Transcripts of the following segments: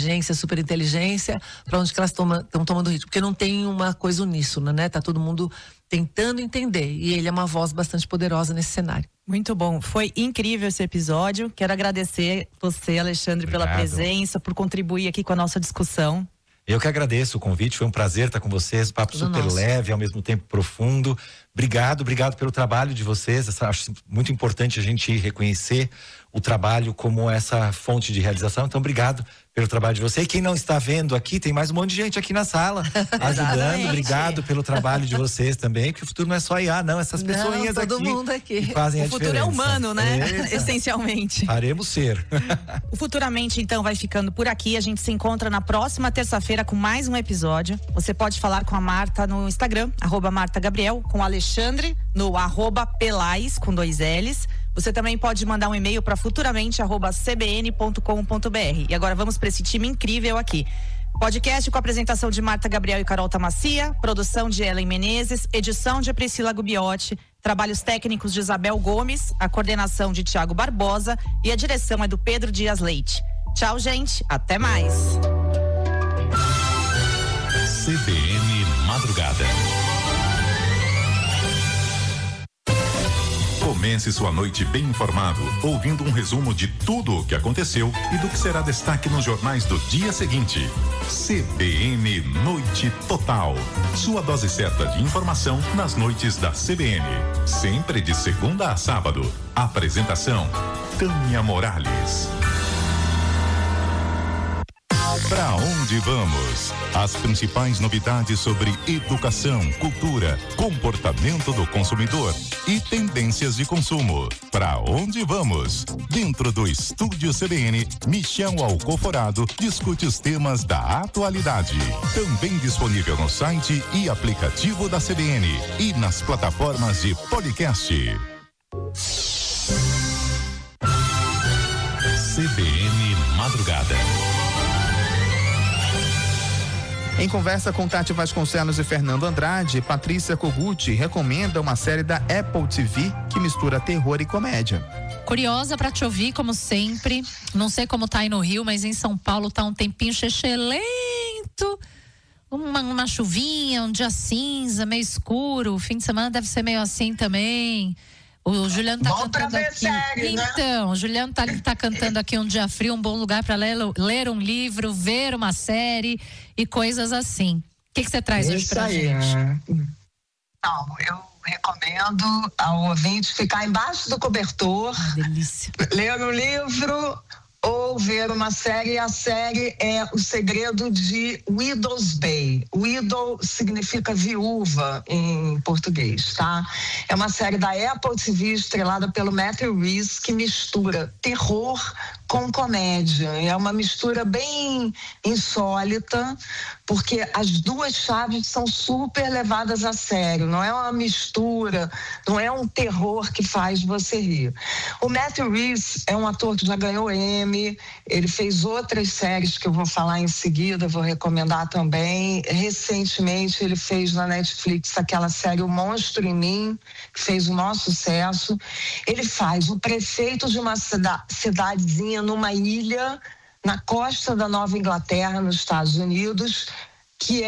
inteligência, super inteligência, para onde que elas estão tomando ritmo. Porque não tem uma coisa uníssona, né? Tá todo mundo tentando entender. E ele é uma voz bastante poderosa nesse cenário. Muito bom, foi incrível esse episódio. Quero agradecer você, Alexandre, pela presença, por contribuir aqui com a nossa discussão. Eu que agradeço o convite, foi um prazer estar com vocês, papo super leve, ao mesmo tempo profundo. Obrigado pelo trabalho de vocês. Acho muito importante a gente reconhecer o trabalho como essa fonte de realização. Então, obrigado pelo trabalho de você. E quem não está vendo aqui, tem mais um monte de gente aqui na sala ajudando. Obrigado pelo trabalho de vocês também, porque o futuro não é só IA, não. Essas pessoinhas aqui. Todo mundo aqui. Que fazem a diferença. O futuro é humano, né? Essencialmente. Faremos ser. O Futuramente, então, vai ficando por aqui. A gente se encontra na próxima terça-feira com mais um episódio. Você pode falar com a Marta no Instagram, @MartaGabriel, com o Alexandre no @Pelais, com 2 L's. Você também pode mandar um e-mail para futuramente@cbn.com.br. E agora vamos para esse time incrível aqui. Podcast com a apresentação de Marta Gabriel e Carol Tamassia, produção de Ellen Menezes, edição de Priscila Gubiotti, trabalhos técnicos de Isabel Gomes, a coordenação de Tiago Barbosa e a direção é do Pedro Dias Leite. Tchau, gente. Até mais. CBN Madrugada. Comece sua noite bem informado, ouvindo um resumo de tudo o que aconteceu e do que será destaque nos jornais do dia seguinte. CBN Noite Total. Sua dose certa de informação nas noites da CBN. Sempre de segunda a sábado. Apresentação: Tânia Morales. Pra onde vamos? As principais novidades sobre educação, cultura, comportamento do consumidor e tendências de consumo. Pra onde vamos? Dentro do Estúdio CBN, Michel Alcoforado discute os temas da atualidade. Também disponível no site e aplicativo da CBN e nas plataformas de podcast. CBN Madrugada. Em conversa com Tati Vasconcelos e Fernando Andrade, Patrícia Kogut recomenda uma série da Apple TV que mistura terror e comédia. Curiosa pra te ouvir, como sempre. Não sei como tá aí no Rio, mas em São Paulo tá um tempinho lento. Uma chuvinha, um dia cinza, meio escuro. O fim de semana deve ser meio assim também. O Juliano tá cantando aqui. Série, então, né? O Juliano tá cantando aqui um dia frio, um bom lugar para ler um livro, ver uma série e coisas assim. O que você traz hoje pra gente? Então, eu recomendo ao ouvinte ficar embaixo do cobertor, delícia. Ler um livro ou ver uma série. A série é O Segredo de Widow's Bay. Widow significa viúva em português, tá? É uma série da Apple TV estrelada pelo Matthew Rhys que mistura terror com comédia. É uma mistura bem insólita, porque as duas chaves são super levadas a sério. Não é uma mistura, não é um terror que faz você rir. O Matthew Rhys é um ator que já ganhou Emmy, ele fez outras séries que eu vou falar em seguida, vou recomendar também. Recentemente ele fez na Netflix aquela série O Monstro em Mim, que fez o maior sucesso. Ele faz o prefeito de uma cidadezinha numa ilha na costa da Nova Inglaterra, nos Estados Unidos, que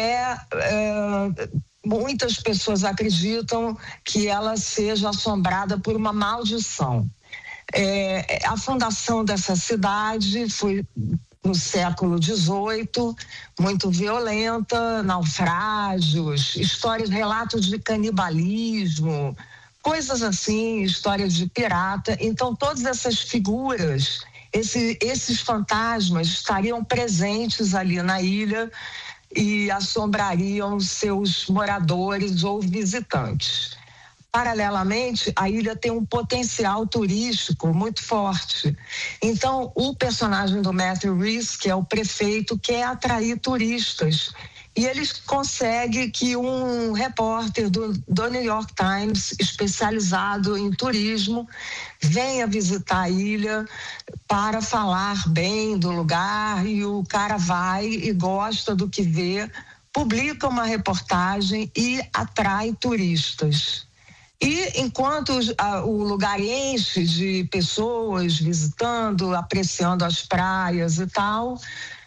muitas pessoas acreditam que ela seja assombrada por uma maldição. A fundação dessa cidade foi no século XVIII, muito violenta, naufrágios, relatos de canibalismo, coisas assim, histórias de pirata. Então, todas essas figuras, esses fantasmas estariam presentes ali na ilha e assombrariam seus moradores ou visitantes. Paralelamente, a ilha tem um potencial turístico muito forte. Então, o personagem do Matthew Rhys, que é o prefeito, quer atrair turistas. E ele consegue que um repórter do New York Times, especializado em turismo, venha visitar a ilha para falar bem do lugar, e o cara vai e gosta do que vê, publica uma reportagem e atrai turistas. E enquanto o lugar enche de pessoas visitando, apreciando as praias e tal,